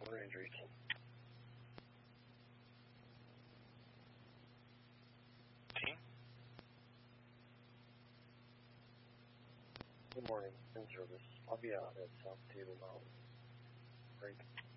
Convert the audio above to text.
shoulder injuries. Team? Good morning, in service. I'll be out at South Table Mountain. Great.